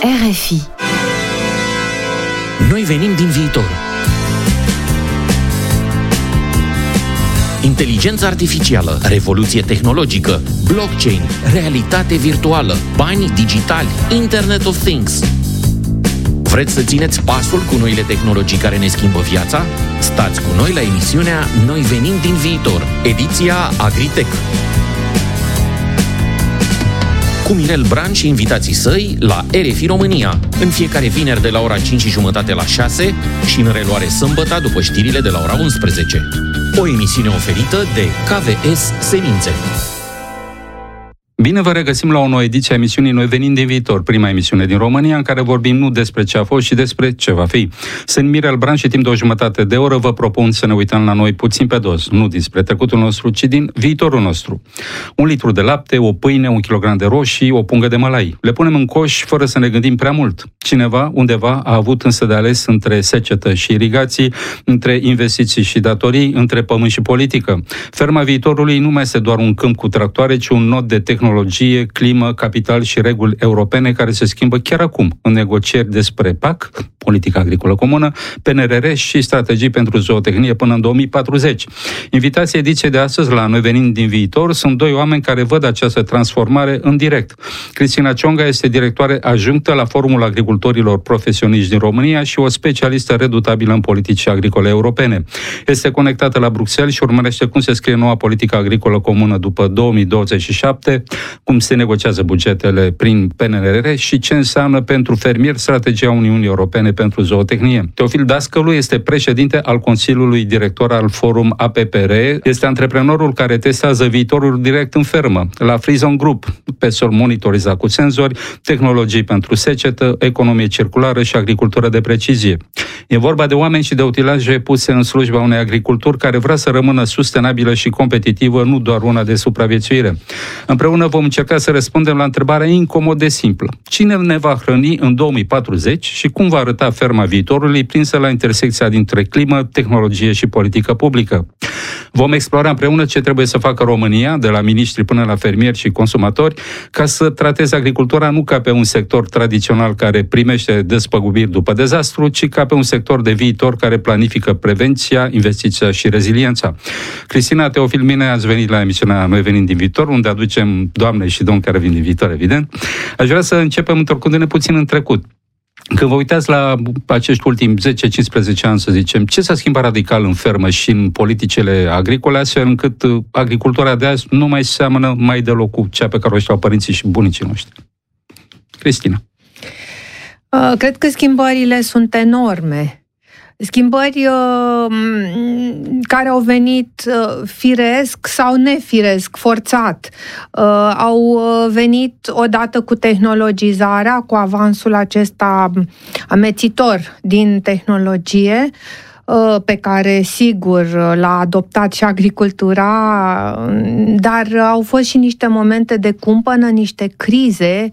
RFI. Noi venim din viitor. Inteligența artificială, revoluție tehnologică, blockchain, realitate virtuală, bani digitali, Internet of Things. Vreți să țineți pasul cu noile tehnologii care ne schimbă viața? Stați cu noi la emisiunea Noi venim din viitor, ediția Agritech. Cu Mirel Bran și invitații săi la RFI România, în fiecare vineri de la ora 5:30 la 6 și în reluare sâmbătă după știrile de la ora 11. O emisiune oferită de KVS Semințe. Bine vă regăsim la o nouă ediție a emisiunii Noi venim din viitor, prima emisiune din România, în care vorbim nu despre ce a fost, ci despre ce va fi. Sunt Mirel Bran și timp de o jumătate de oră vă propun să ne uităm la noi puțin pe dos, nu dinspre trecutul nostru, ci din viitorul nostru. 1 litru de lapte, o pâine, 1 kilogram de roșii, o pungă de mălai. Le punem în coș fără să ne gândim prea mult. Cineva, undeva, a avut însă de ales între secetă și irigații, între investiții și datorii, între pământ și politică. Ferma viitorului nu mai este doar un câmp cu tractoare, ci un nod de tehnologie, climă, capital și reguli europene care se schimbă chiar acum în negocieri despre PAC, Politica Agricolă Comună, PNRR și strategii pentru zootehnie până în 2040. Invitații ediției de astăzi la Noi venim din viitor sunt doi oameni care văd această transformare în direct. Cristina Cionga este directoare adjunctă la Forumul Agricultorilor Profesioniști din România și o specialistă redutabilă în politici agricole europene. Este conectată la Bruxelles și urmărește cum se scrie noua politică agricolă comună după 2027, cum se negociază bugetele prin PNRR și ce înseamnă pentru fermieri strategia Uniunii Europene pentru zootehnie. Teofil Dascălu este președinte al Consiliului Director al Forum APPR, este antreprenorul care testează viitorul direct în fermă, la Freezone Group, pe sol monitorizat cu senzori, tehnologii pentru secetă, economie circulară și agricultură de precizie. E vorba de oameni și de utilaje puse în slujba unei agriculturi care vrea să rămână sustenabilă și competitivă, nu doar una de supraviețuire. Împreună vom încerca să răspundem la întrebarea incomod de simplă. Cine ne va hrăni în 2040 și cum va arăta ferma viitorului prinsă la intersecția dintre climă, tehnologie și politică publică? Vom explora împreună ce trebuie să facă România, de la miniștri până la fermieri și consumatori, ca să trateze agricultura nu ca pe un sector tradițional care primește despăgubiri după dezastru, ci ca pe un sector de viitor care planifică prevenția, investiția și reziliența. Cristina, Teofil, mine ați venit la emisiunea Noi venim din viitor, unde aducem doamne și domni care vin din viitor, evident. Aș vrea să începem întorcându-ne puțin în trecut. Când vă uitați la acești ultimi 10-15 ani, să zicem, ce s-a schimbat radical în fermă și în politicile agricole, astfel încât agricultura de azi nu mai seamănă mai deloc cu cea pe care o știau părinții și bunicii noștri? Cristina. Cred că schimbările sunt enorme. Schimbări care au venit firesc sau nefiresc, forțat. Au venit odată cu tehnologizarea, cu avansul acesta amețitor din tehnologie, pe care, sigur, l-a adoptat și agricultura, dar au fost și niște momente de cumpănă, niște crize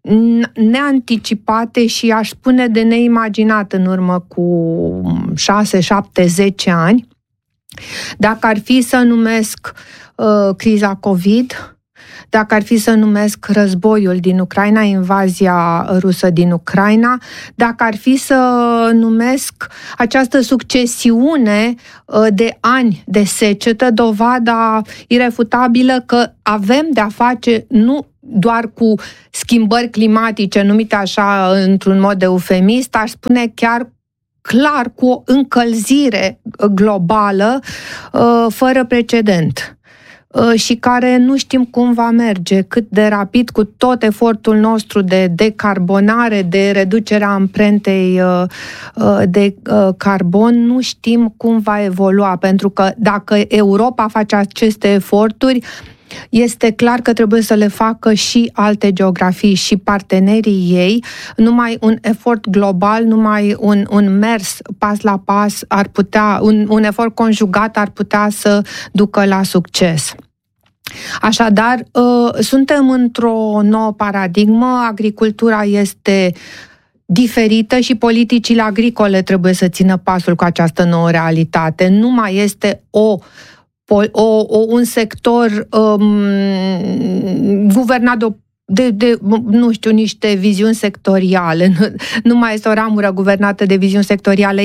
neanticipate și aș spune de neimaginat în urmă cu 6, 7, 10 ani. Dacă ar fi să numesc criza COVID, dacă ar fi să numesc războiul din Ucraina, invazia rusă din Ucraina, dacă ar fi să numesc această succesiune de ani de secetă, dovada irefutabilă că avem de-a face nu doar cu schimbări climatice, numite așa într-un mod eufemist, aș spune chiar clar cu o încălzire globală fără precedent și care nu știm cum va merge, cât de rapid, cu tot efortul nostru de decarbonare, de reducerea amprentei de carbon, nu știm cum va evolua, pentru că dacă Europa face aceste eforturi, este clar că trebuie să le facă și alte geografii și partenerii ei. Numai un efort global, numai un mers pas la pas ar putea, un efort conjugat ar putea să ducă la succes. Așadar, suntem într-o nouă paradigmă, agricultura este diferită și politicile agricole trebuie să țină pasul cu această nouă realitate. Nu mai este un sector guvernat nu știu, niște viziuni sectoriale, nu mai este o ramură guvernată de viziuni sectoriale,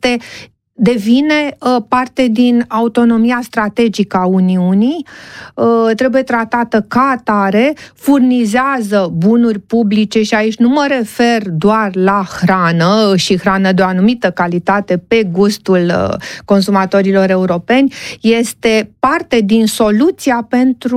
devine parte din autonomia strategică a Uniunii, trebuie tratată ca atare, furnizează bunuri publice și aici nu mă refer doar la hrană și hrană de o anumită calitate pe gustul consumatorilor europeni, este parte din soluția pentru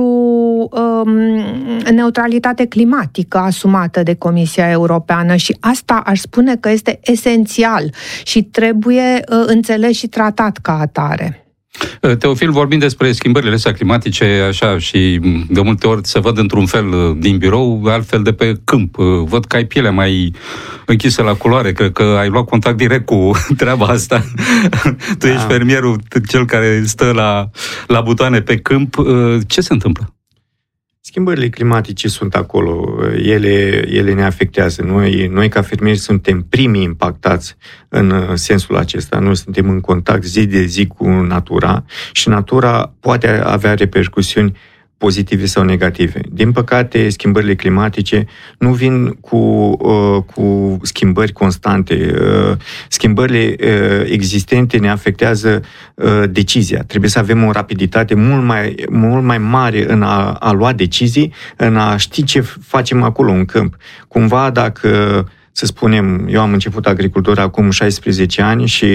neutralitate climatică asumată de Comisia Europeană și asta aș spune că este esențial și trebuie înțeles și tratat ca atare. Teofil, vorbind despre schimbările astea climatice, așa, și de multe ori se văd într-un fel din birou, altfel de pe câmp. Văd că ai pielea mai închisă la culoare, cred că ai luat contact direct cu treaba asta. Tu ești fermierul, cel care stă la butoane pe câmp. Ce se întâmplă? Schimbările climatice sunt acolo, ele ne afectează. Noi ca fermieri suntem primii impactați în sensul acesta. Noi suntem în contact zi de zi cu natura și natura poate avea repercusiuni pozitive sau negative. Din păcate, schimbările climatice nu vin cu schimbări constante. Schimbările existente ne afectează decizia. Trebuie să avem o rapiditate mult mai mare în a lua decizii, în a ști ce facem acolo în câmp. Cumva, dacă să spunem, eu am început agricultura acum 16 ani și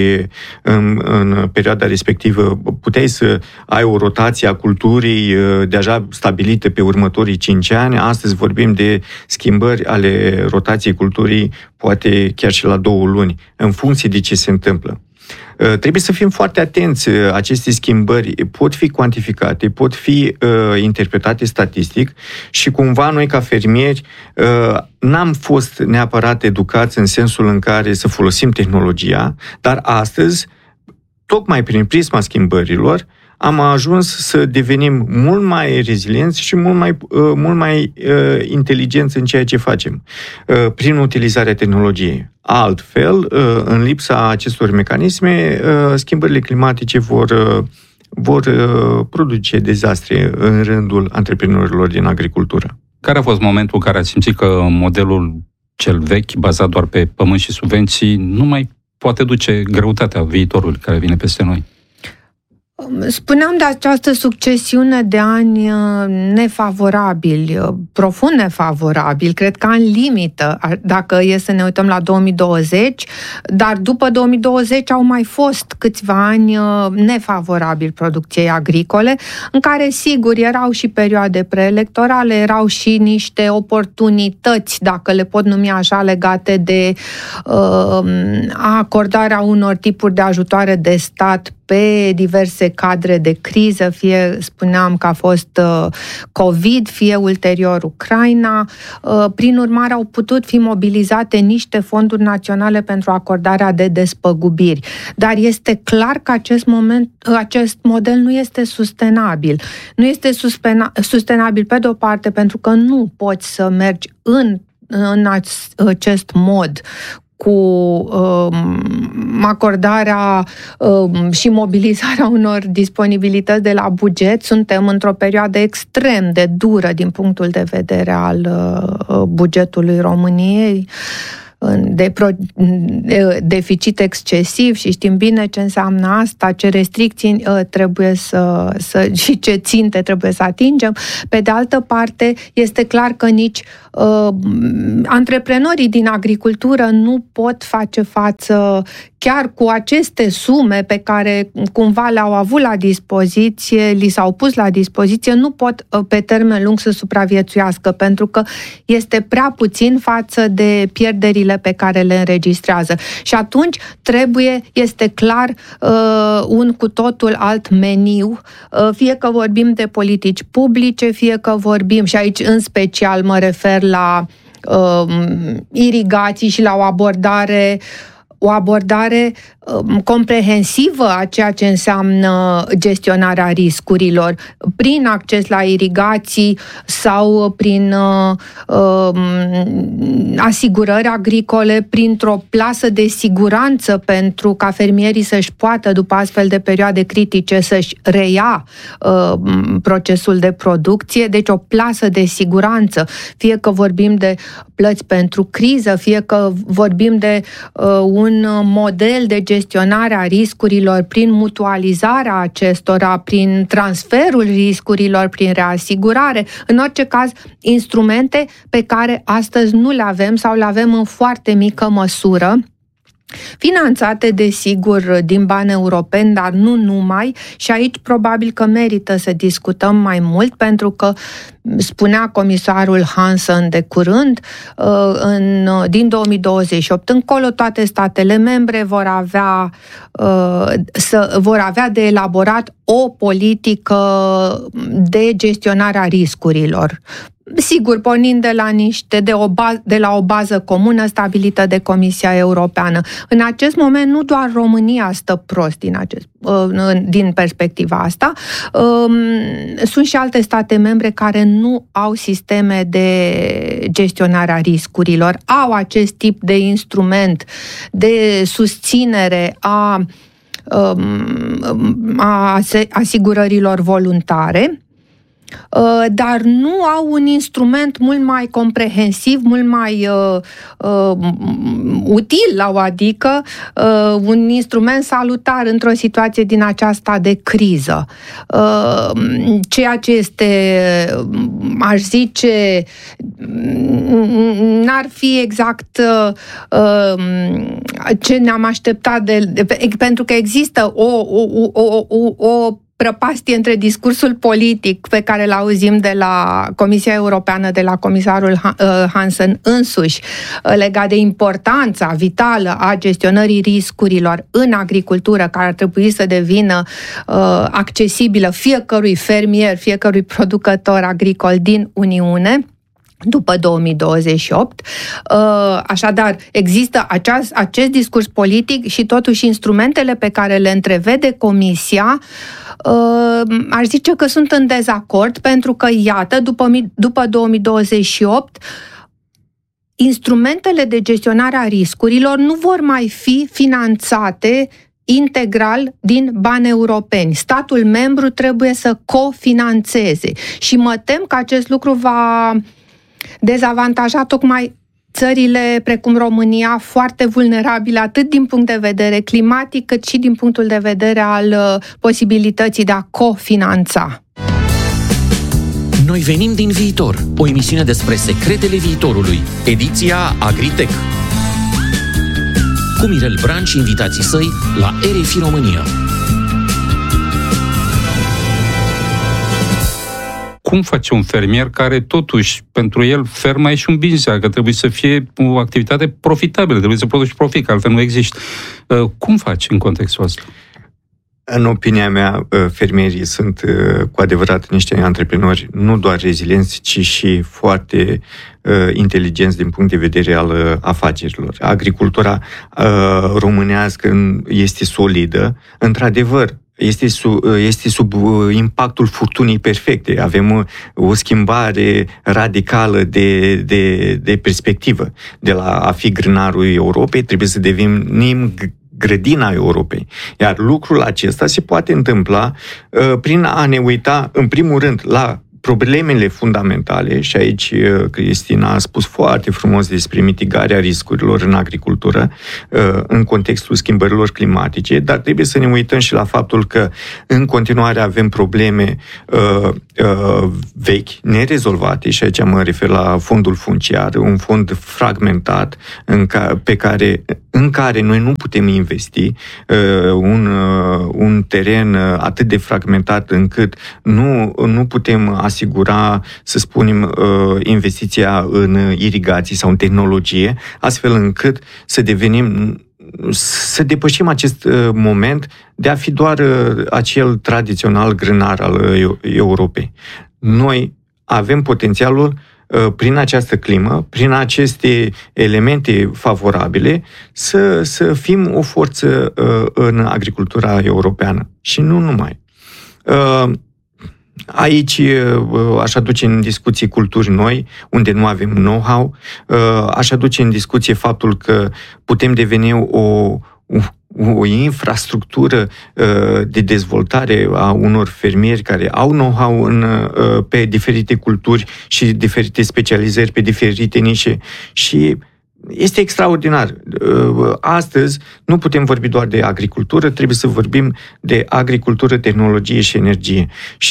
în perioada respectivă puteai să ai o rotație a culturii deja stabilită pe următorii 5 ani. Astăzi vorbim de schimbări ale rotației culturii, poate chiar și la 2 luni, în funcție de ce se întâmplă. Trebuie să fim foarte atenți. Aceste schimbări pot fi cuantificate, pot fi interpretate statistic și cumva noi ca fermieri n-am fost neapărat educați în sensul în care să folosim tehnologia, dar astăzi, tocmai prin prisma schimbărilor, am ajuns să devenim mult mai rezilienți și mult mai inteligenți în ceea ce facem, prin utilizarea tehnologiei. Altfel, în lipsa acestor mecanisme, schimbările climatice vor produce dezastre în rândul antreprenorilor din agricultură. Care a fost momentul în care ați simțit că modelul cel vechi, bazat doar pe pământ și subvenții, nu mai poate duce greutatea viitorului care vine peste noi? Spuneam de această succesiune de ani nefavorabili, profund nefavorabili, cred că în limită, dacă e să ne uităm la 2020, dar după 2020 au mai fost câțiva ani nefavorabili producției agricole, în care, sigur, erau și perioade preelectorale, erau și niște oportunități, dacă le pot numi așa, legate de acordarea unor tipuri de ajutoare de stat pe diverse cadre de criză, fie spuneam că a fost COVID, fie ulterior Ucraina. Prin urmare, au putut fi mobilizate niște fonduri naționale pentru acordarea de despăgubiri. Dar este clar că acest model nu este sustenabil. Nu este sustenabil pe de-o parte pentru că nu poți să mergi în acest mod cu acordarea și mobilizarea unor disponibilități de la buget. Suntem într-o perioadă extrem de dură din punctul de vedere al bugetului României, de deficit excesiv și știm bine ce înseamnă asta, ce restricții trebuie și ce ținte trebuie să atingem. Pe de altă parte, este clar că nici antreprenorii din agricultură nu pot face față chiar cu aceste sume pe care cumva le-au avut la dispoziție, li s-au pus la dispoziție, nu pot pe termen lung să supraviețuiască, pentru că este prea puțin față de pierderile pe care le înregistrează. Și atunci este clar, un cu totul alt meniu, fie că vorbim de politici publice, fie că vorbim, și aici în special mă refer la irigații și la o abordare o abordare comprehensivă a ceea ce înseamnă gestionarea riscurilor, prin acces la irigații sau prin asigurări agricole, printr-o plasă de siguranță pentru ca fermierii să-și poată, după astfel de perioade critice, să-și reia procesul de producție. Deci o plasă de siguranță, fie că vorbim de plăți pentru criză, fie că vorbim de un model de gestionare a riscurilor prin mutualizarea acestora, prin transferul riscurilor, prin reasigurare. În orice caz, instrumente pe care astăzi nu le avem sau le avem în foarte mică măsură, finanțate, desigur, din bani europeni, dar nu numai, și aici probabil că merită să discutăm mai mult, pentru că spunea comisarul Hansen de curând, din 2028 încolo toate statele membre vor avea de elaborat o politică de gestionare a riscurilor. Sigur, pornind de la o bază comună stabilită de Comisia Europeană. În acest moment, nu doar România stă prost din perspectiva asta, sunt și alte state membre care nu au sisteme de gestionare a riscurilor, au acest tip de instrument de susținere a asigurărilor voluntare, dar nu au un instrument mult mai comprehensiv, mult mai util la o adică, un instrument salutar într-o situație din aceasta de criză. Ceea ce este, aș zice, n-ar fi exact ce ne-am așteptat pentru că există o prăpastie între discursul politic pe care îl auzim de la Comisia Europeană, de la comisarul Hansen însuși, legat de importanța vitală a gestionării riscurilor în agricultură, care ar trebui să devină accesibilă fiecărui fermier, fiecărui producător agricol din Uniune, după 2028. Așadar, există acest discurs politic și totuși instrumentele pe care le întrevede Comisia, aș zice că sunt în dezacord, pentru că, iată, după 2028, instrumentele de gestionare a riscurilor nu vor mai fi finanțate integral din bani europeni. Statul membru trebuie să cofinanțeze și mă tem că acest lucru va dezavantaja tocmai țările precum România, foarte vulnerabile atât din punct de vedere climatic cât și din punctul de vedere al posibilității de a cofinanța. Noi venim din viitor, o emisiune despre secretele viitorului, ediția Agritech. Cu Mirel Bran și invitații săi la RFI România. Cum face un fermier care totuși, pentru el, ferma e și un business, că trebuie să fie o activitate profitabilă, trebuie să produci profit, că altfel nu există. Cum faci în contextul ăsta? În opinia mea, fermierii sunt cu adevărat niște antreprenori nu doar rezilienți, ci și foarte inteligenți din punct de vedere al afacerilor. Agricultura românească este solidă, într-adevăr, este sub impactul furtunii perfecte. Avem o schimbare radicală de perspectivă. De la a fi grânarul Europei, trebuie să devenim grădina Europei. Iar lucrul acesta se poate întâmpla prin a ne uita, în primul rând, la problemele fundamentale, și aici Cristina a spus foarte frumos despre mitigarea riscurilor în agricultură, în contextul schimbărilor climatice, dar trebuie să ne uităm și la faptul că în continuare avem probleme vechi, nerezolvate, și aici mă refer la fondul funciar, un fond fragmentat în care noi nu putem investi, un teren atât de fragmentat încât nu putem asigura, să spunem, investiția în irigații sau în tehnologie, astfel încât să depășim acest moment de a fi doar acel tradițional grânar al Europei. Noi avem potențialul prin această climă, prin aceste elemente favorabile, să fim o forță în agricultura europeană. Și nu numai. Aici aș aduce în discuție culturi noi, unde nu avem know-how, aș aduce în discuție faptul că putem deveni o infrastructură de dezvoltare a unor fermieri care au know-how pe diferite culturi și diferite specializări, pe diferite nișe și este extraordinar. Astăzi nu putem vorbi doar de agricultură, trebuie să vorbim de agricultură, tehnologie și energie.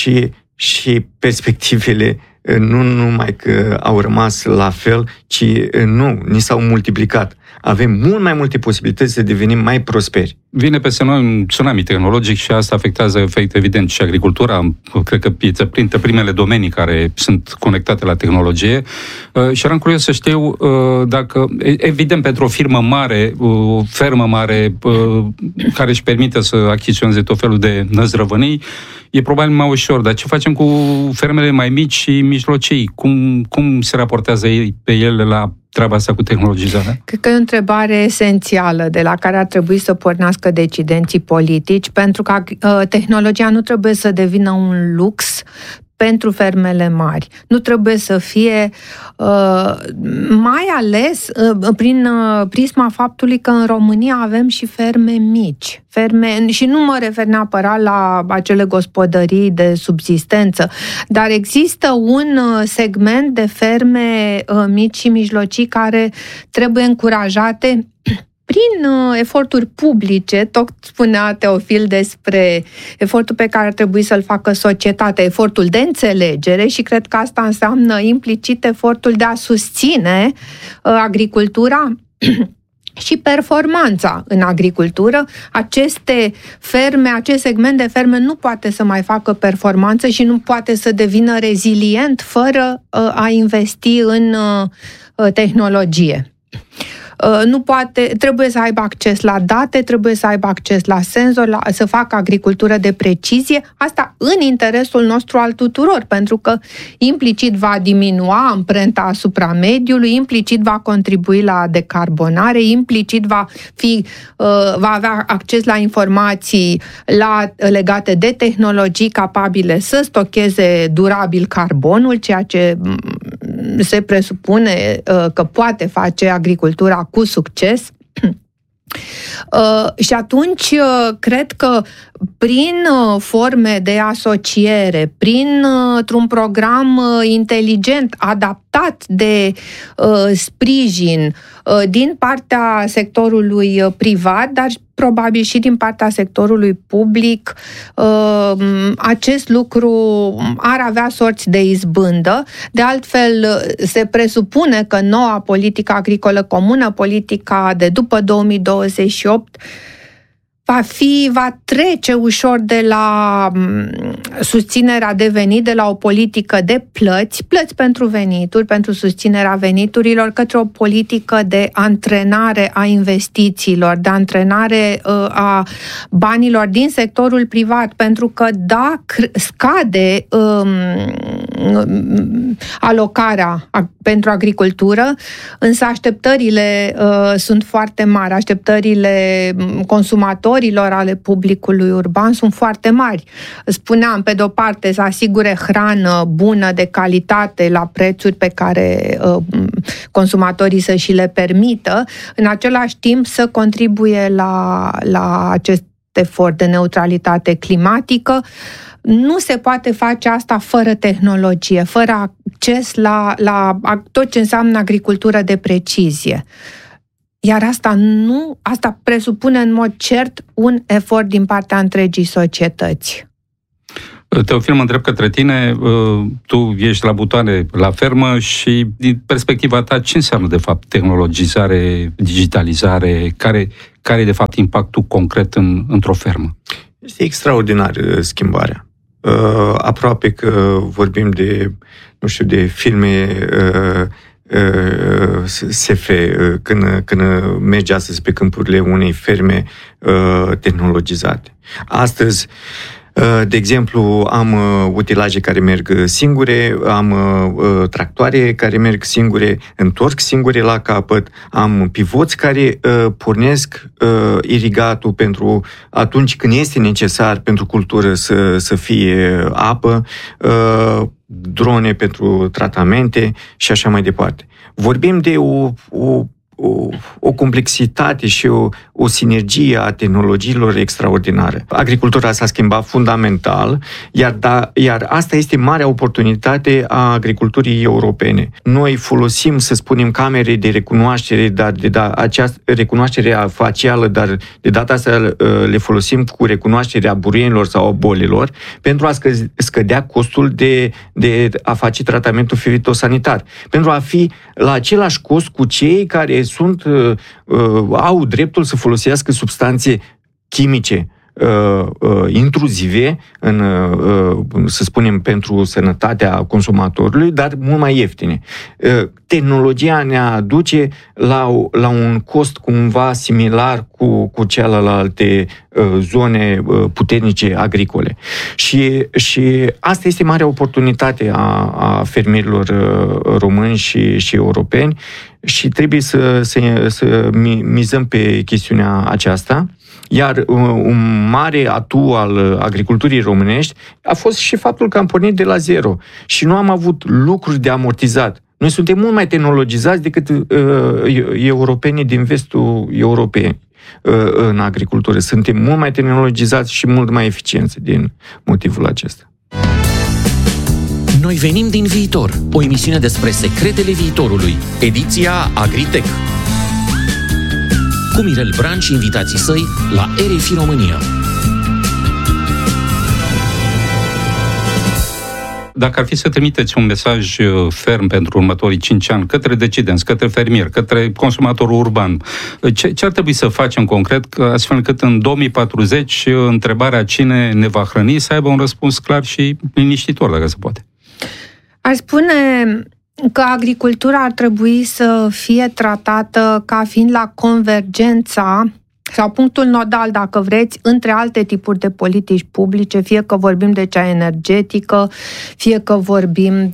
Și perspectivele nu numai că au rămas la fel, ci ni s-au multiplicat. Avem mult mai multe posibilități să devenim mai prosperi. Vine peste noi un tsunami tehnologic și asta afectează, evident, și agricultura. Cred că este printre primele domenii care sunt conectate la tehnologie. Și eram curios să știu dacă, evident, pentru o firmă mare, o fermă mare, care își permite să achiziționeze tot felul de năzdrăvănii, e probabil mai ușor. Dar ce facem cu fermele mai mici și mijlocii? Cum se raportează pe ele la treaba asta cu tehnologizarea? Cred că e o întrebare esențială de la care ar trebui să pornească decidenții politici, pentru că tehnologia nu trebuie să devină un lux pentru fermele mari. Nu trebuie să fie, mai ales prin prisma faptului că în România avem și ferme mici. Și nu mă refer neapărat la acele gospodării de subzistență, dar există un segment de ferme mici și mijlocii care trebuie încurajate prin eforturi publice. Tot spunea Teofil despre efortul pe care ar trebui să-l facă societatea, efortul de înțelegere, și cred că asta înseamnă implicit efortul de a susține agricultura și performanța în agricultură. Aceste ferme, acest segment de ferme nu poate să mai facă performanță și nu poate să devină rezilient fără a investi în tehnologie. Trebuie să aibă acces la date, trebuie să aibă acces la senzori, să facă agricultură de precizie, asta în interesul nostru al tuturor, pentru că implicit va diminua amprenta asupra mediului, implicit va contribui la decarbonare, implicit va avea acces la informații legate de tehnologii capabile să stocheze durabil carbonul, ceea ce se presupune că poate face agricultura cu succes. Și atunci cred că prin forme de asociere, printr-un program inteligent, adaptat de sprijin din partea sectorului privat, dar probabil și din partea sectorului public, acest lucru ar avea sorți de izbândă. De altfel, se presupune că noua politică agricolă comună, politica de după 2028, va trece ușor de la susținerea de venit, de la o politică de plăți pentru venituri, pentru susținerea veniturilor, către o politică de antrenare a investițiilor, de antrenare a banilor din sectorul privat, pentru că dacă scade alocarea pentru agricultură, însă așteptările sunt foarte mari, așteptările consumatorilor, ale publicului urban sunt foarte mari. Spuneam, pe de-o parte, să asigure hrană bună, de calitate, la prețuri pe care consumatorii să și le permită, în același timp să contribuie la acest efort de neutralitate climatică. Nu se poate face asta fără tehnologie, fără acces la tot ce înseamnă agricultură de precizie. Iar asta presupune în mod cert un efort din partea întregii societăți. Teofil, mă întreb către tine, tu ești la butoane la fermă și din perspectiva ta ce înseamnă de fapt tehnologizare, digitalizare, care e de fapt impactul concret într-o fermă? Este extraordinar schimbarea. Aproape că vorbim de, de filme SF, când mergi astăzi pe câmpurile unei ferme tehnologizate. Astăzi De exemplu, am utilaje care merg singure, am tractoare care merg singure, întorc singure la capăt, am pivoți care pornesc irigatul pentru atunci când este necesar pentru cultură să fie apă, drone pentru tratamente și așa mai departe. Vorbim de o complexitate și o sinergie a tehnologiilor extraordinară. Agricultura s-a schimbat fundamental, iar asta este marea oportunitate a agriculturii europene. Noi folosim, să spunem, camere de recunoaștere, dar această recunoaștere facială, dar de data asta le folosim cu recunoașterea buruienilor sau a bolilor, pentru a scădea costul de a face tratamentul fitosanitar. Pentru a fi la același cost cu cei care au dreptul să folosească substanțe chimice intruzive, să spunem, pentru sănătatea consumatorului, dar mult mai ieftine. Tehnologia ne aduce la un cost cumva similar cu celelalte zone puternice agricole. Și asta este marea oportunitate a fermierilor români și europeni și trebuie să mizăm pe chestiunea aceasta. Iar un mare atu al agriculturii românești a fost și faptul că am pornit de la zero și nu am avut lucruri de amortizat. Noi suntem mult mai tehnologizați decât europenii din vestul Europei în agricultură. Suntem mult mai tehnologizați și mult mai eficienți din motivul acesta. Noi venim din viitor, o emisiune despre secretele viitorului, ediția Agritech. Cu Mirel Bran și invitații săi la RFI România. Dacă ar fi să trimiteți un mesaj ferm pentru următorii 5 ani către decidenți, către fermieri, către consumatorul urban, ce ar trebui să facem concret, astfel încât în 2040 întrebarea cine ne va hrăni să aibă un răspuns clar și liniștitor, dacă se poate? Aș spune că agricultura ar trebui să fie tratată ca fiind la convergența sau punctul nodal, dacă vreți, între alte tipuri de politici publice, fie că vorbim de cea energetică, fie că vorbim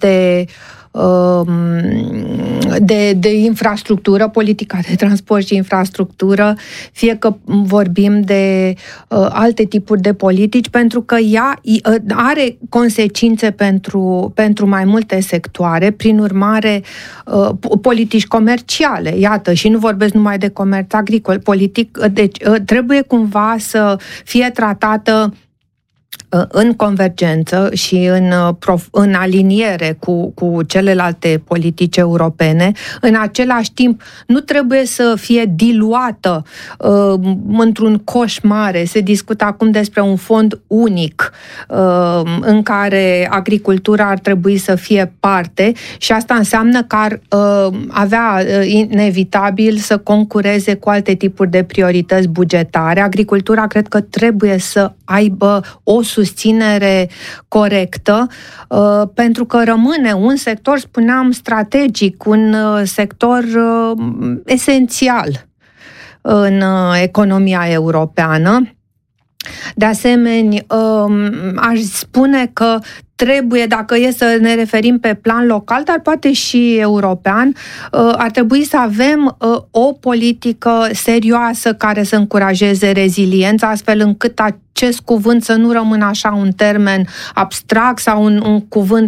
de infrastructură, politica de transport și infrastructură, fie că vorbim de alte tipuri de politici, pentru că ea are consecințe pentru mai multe sectoare, prin urmare politici comerciale, iată, și nu vorbesc numai de comerț agricol, politic, deci trebuie cumva să fie tratată în convergență și în aliniere cu celelalte politici europene. În același timp, nu trebuie să fie diluată într-un coș mare. Se discută acum despre un fond unic în care agricultura ar trebui să fie parte și asta înseamnă că ar avea inevitabil să concureze cu alte tipuri de priorități bugetare. Agricultura cred că trebuie să aibă o susținere corectă, pentru că rămâne un sector, spuneam, strategic, un sector esențial în economia europeană. De asemenea, aș spune că trebuie, dacă e să ne referim pe plan local, dar poate și european, ar trebui să avem o politică serioasă care să încurajeze reziliența, astfel încât acest cuvânt să nu rămână așa un termen abstract sau un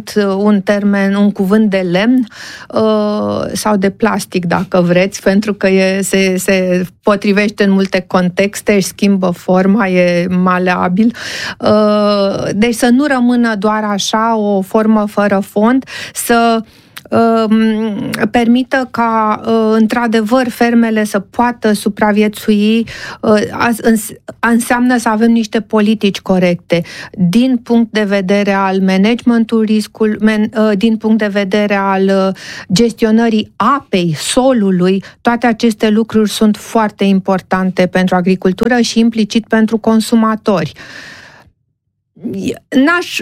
cuvânt de lemn sau de plastic, dacă vreți, pentru că se potrivește în multe contexte, își schimbă forma, e maleabil. Deci să nu rămână doar așa o formă fără fond, să permită ca, într-adevăr, fermele să poată supraviețui, înseamnă să avem niște politici corecte din punct de vedere al managementului riscului, din punct de vedere al gestionării apei, solului. Toate aceste lucruri sunt foarte importante pentru agricultură și implicit pentru consumatori. N-aș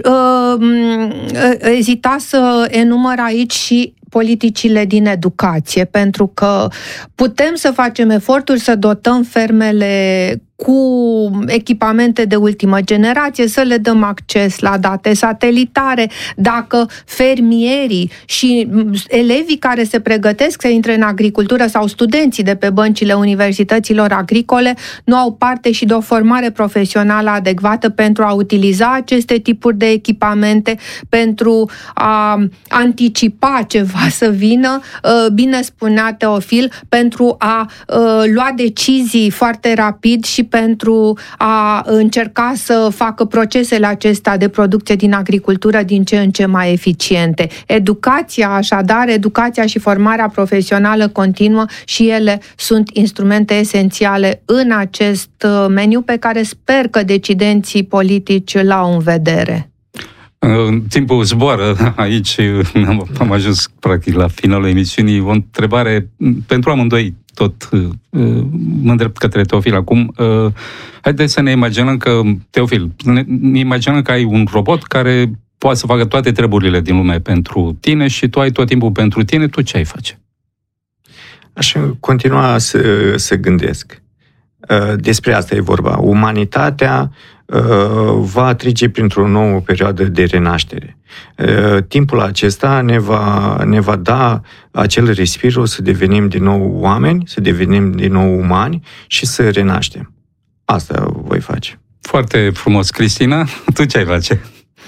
ezita să enumăr aici și politicile din educație, pentru că putem să facem eforturi să dotăm fermele cu echipamente de ultimă generație, să le dăm acces la date satelitare. Dacă fermierii și elevii care se pregătesc să intre în agricultură sau studenții de pe băncile universităților agricole nu au parte și de o formare profesională adecvată pentru a utiliza aceste tipuri de echipamente, pentru a anticipa ceva să vină, bine spunea Teofil, pentru a lua decizii foarte rapid și pentru a încerca să facă procesele acestea de producție din agricultură din ce în ce mai eficiente. Educația, așadar, educația și formarea profesională continuă și ele sunt instrumente esențiale în acest meniu pe care sper că decidenții politici l-au în vedere. Timpul zboară aici, am ajuns practic la finalul emisiunii. O întrebare pentru amândoi, tot mă îndrept către Teofil acum. Haideți să ne imaginăm că, Teofil, ne imaginăm că ai un robot care poate să facă toate treburile din lume pentru tine și tu ai tot timpul pentru tine, tu ce ai face? Aș continua să gândesc. Despre asta e vorba. Umanitatea va trece printr-o nouă perioadă de renaștere. Timpul acesta ne va da acel respir, o să devenim din nou oameni, să devenim din nou umani și să renaștem. Asta voi face. Foarte frumos, Cristina. Tu ce ai face?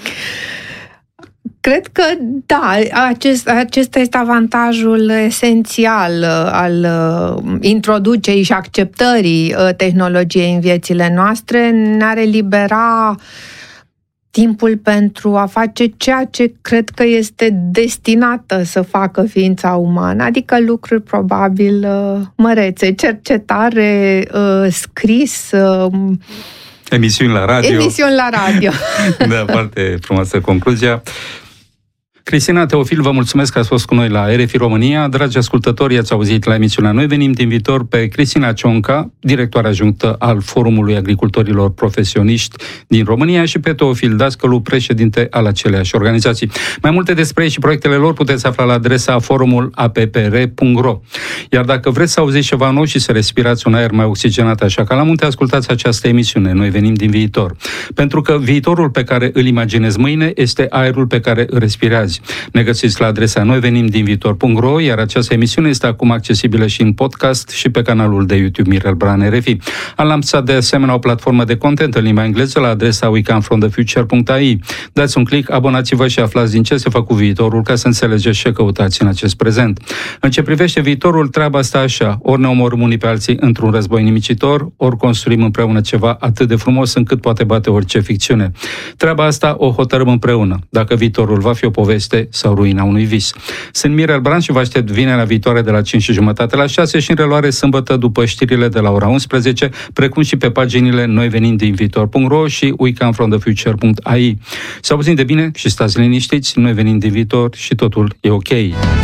Cred că, da, acesta este avantajul esențial al introducerii și acceptării tehnologiei în viețile noastre. Ne-ar elibera timpul pentru a face ceea ce cred că este destinată să facă ființa umană, adică lucruri probabil mărețe, cercetare, scris, emisiuni la radio. Da, foarte frumoasă concluzia. Cristina, Teofil, vă mulțumesc că ați fost cu noi la RFI România. Dragi ascultători, ați auzit la emisiunea Noi Venim din Viitor pe Cristina Cionca, directoare adjunctă al Forumului Agricultorilor Profesioniști din România, și pe Teofil Dascălu, președinte al aceleași organizații. Mai multe despre ei și proiectele lor puteți afla la adresa forumulappr.ro. Iar dacă vreți să auziți ceva nou și să respirați un aer mai oxigenat așa ca la munte, ascultați această emisiune Noi Venim din Viitor. Pentru că viitorul pe care îl imaginezi mâine este aerul pe care îl respiri. Ne găsiți la adresa noivenimdinviitor.ro, iar această emisiune este acum accesibilă și în podcast și pe canalul de YouTube Mirel Bran RFI. Am lansat de asemenea o platformă de content în limba engleză la adresa wecomefromthefuture.ai. Dați un click, abonați-vă și aflați din ce se fac cu viitorul ca să înțelegeți ce căutați în acest prezent. În ce privește viitorul, treaba stă așa: ori ne omorâm unii pe alții într-un război nimicitor, ori construim împreună ceva atât de frumos încât poate bate orice ficțiune. Treaba asta o hotărâm împreună, dacă viitorul va fi o poveste sau ruina unui vis. Sunt Mirel Bran și vă aștept vinerea viitoare de la 5:30 la 6 și în reluare sâmbătă după știrile de la ora 11, precum și pe paginile noivenimdinviitor.ro și wecomefromthefuture.ai. Să auziți de bine și stați liniștiți, noi venim din viitor și totul e ok.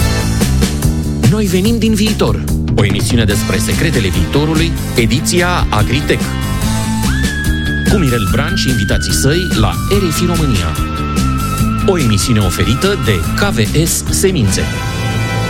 Noi venim din viitor. O emisiune despre secretele viitorului, ediția Agritech. Cu Mirel Bran și invitații săi la RFI România. O emisiune oferită de KVS Semințe.